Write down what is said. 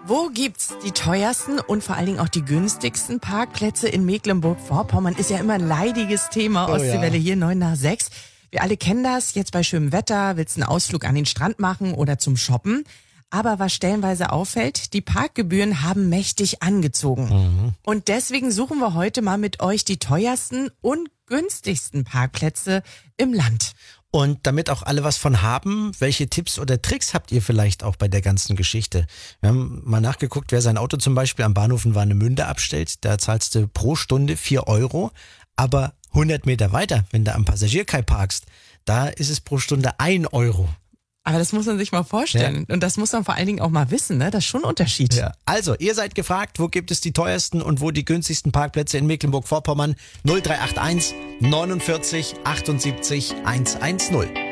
Wo gibt's die teuersten und vor allen Dingen auch die günstigsten Parkplätze in Mecklenburg-Vorpommern? Ist ja immer ein leidiges Thema. Ostseewelle hier 9 nach 6. Wir alle kennen das. Jetzt bei schönem Wetter willst du einen Ausflug an den Strand machen oder zum Shoppen. Aber was stellenweise auffällt, die Parkgebühren haben mächtig angezogen. Und deswegen suchen wir heute mal mit euch die teuersten und günstigsten Parkplätze im Land. Und damit auch alle was von haben, welche Tipps oder Tricks habt ihr vielleicht auch bei der ganzen Geschichte? Wir haben mal nachgeguckt, wer sein Auto zum Beispiel am Bahnhof in Warnemünde abstellt, da zahlst du pro Stunde 4 Euro, aber 100 Meter weiter, wenn du am Passagierkai parkst, da ist es pro Stunde 1 Euro. Aber das muss man sich mal vorstellen. Ja. Und das muss man vor allen Dingen auch mal wissen, ne? Das ist schon ein Unterschied. Ja. Also, ihr seid gefragt, wo gibt es die teuersten und wo die günstigsten Parkplätze in Mecklenburg-Vorpommern? 0381 49 78 110.